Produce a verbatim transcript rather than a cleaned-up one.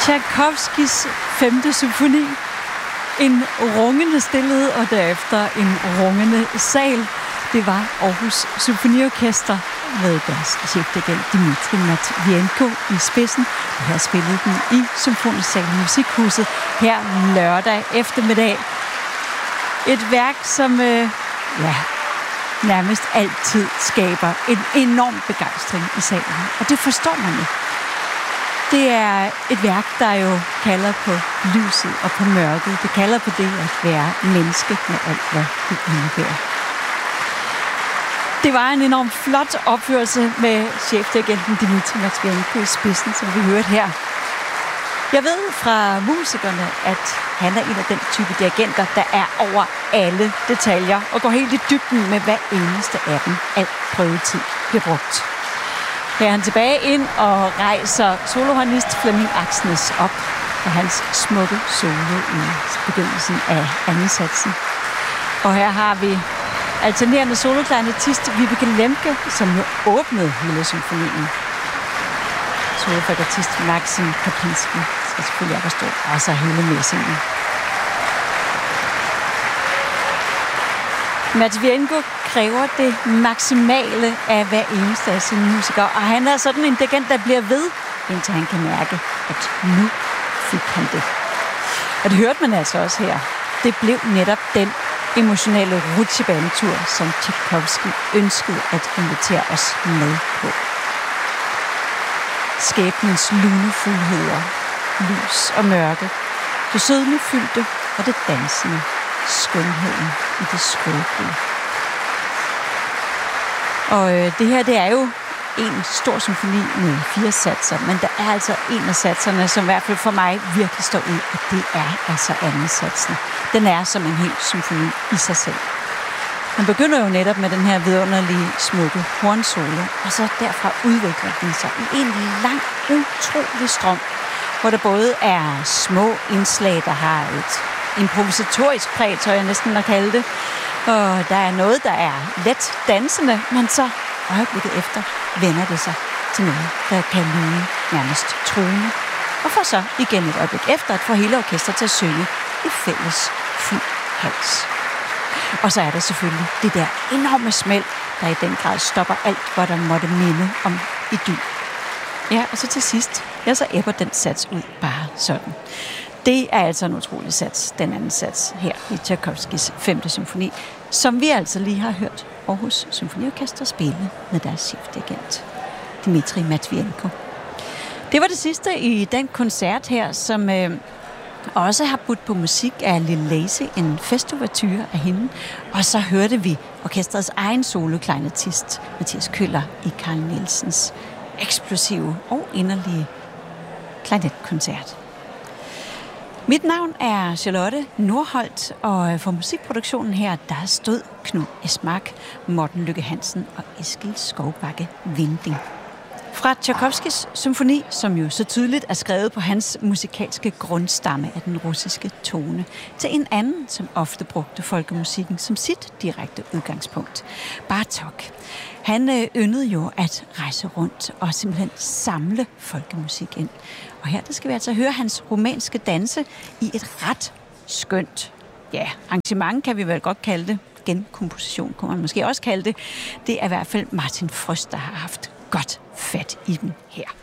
Tchaikovskys femte symfoni. En rungende stilhed og derefter en rungende sal. Det var Aarhus Symfoniorkester med deres chefdirigent Dmitri Matvienko i spidsen. Og her spillede den i Symfonisk Sal i Musikhuset her lørdag eftermiddag. Et værk, som øh, ja, nærmest altid skaber en enorm begejstring i salen. Og det forstår man jo. Det er et værk, der jo kalder på lyset og på mørket. Det kalder på det at være menneske med alt, hvad det indebærer. Det var en enormt flot opførelse med chefdirigenten Dmitri Matvienko i spidsen, som vi hørte her. Jeg ved fra musikerne, at han er en af den type dirigenter, der er over alle detaljer og går helt i dybden med hver eneste af dem. Al prøvetid bliver brugt. Her er han tilbage ind og rejser solohornist Flemming Aksnes op på hans smukke solo i begyndelsen af anden satsen. Og her har vi alternerende soloklarinettist Vibeke Lemke, som jo åbnede hele symfonien. Solofagottist Maxim Kapinski skal selvfølgelig op og stå, og så hele messingen. Matvienko kræver det maksimale af hver eneste af sine musikere, og han er sådan en dirigent, der bliver ved, indtil han kan mærke, at nu fik han det. Og det hørte man altså også her. Det blev netop den emotionelle rutsjebanetur, som Tchaikovsky ønskede at invitere os med på. Skæbnens lunefuldheder, lys og mørke, det sødmefyldte og det dansende, skønheden i det skrøbelige. Og øh, det her, det er jo en stor symfoni med fire satser, men der er altså en af satserne, som i hvert fald for mig virkelig står ud, og det er altså anden satsen. Den er som en hel symfoni i sig selv. Man begynder jo netop med den her vidunderlige, smukke hornsolo, og så derfra udvikler den sig i en lang, utrolig strøm, hvor der både er små indslag, der har et improvisatorisk præg, tør jeg næsten at kalde det, og der er noget, der er let dansende, men så øjeblikket efter vender det sig til noget, der kan lyde nærmest truende, og for så igen et øjeblik efter at få hele orkestret til at synge i fælles fuld hals. Og så er der selvfølgelig det der enorme smæld, der i den grad stopper alt, hvad der måtte minde om idyl. Ja, og så til sidst, ja, så æbber den sats ud bare sådan. Det er altså en utrolig sats, den anden sats her i Tchaikovskys femte symfoni, som vi altså lige har hørt Aarhus Symfoniorkester spille med deres chefdirigent, Dmitri Matvienko. Det var det sidste i den koncert her, som øh, også har budt på musik af Lille Lazy, en festoverture af hende. Og så hørte vi orkestrets egen soloklarinettist, Mathias Køller, i Carl Nielsens eksplosive og inderlige klarinetkoncert. Mit navn er Charlotte Nordholt, og for musikproduktionen her, der stod Knud Esmark, Morten Lykke Hansen og Eskil Skovbakke Vinding. Fra Tchaikovskys symfoni, som jo så tydeligt er skrevet på hans musikalske grundstamme af den russiske tone, til en anden, som ofte brugte folkemusikken som sit direkte udgangspunkt, Bartók. Han yndede jo at rejse rundt og simpelthen samle folkemusik ind. Og her der skal vi altså høre hans romanske danse i et ret skønt, ja, arrangement kan vi vel godt kalde det. Genkomposition kunne man måske også kalde det. Det er i hvert fald Martin Frøst, der har haft godt fat i den her.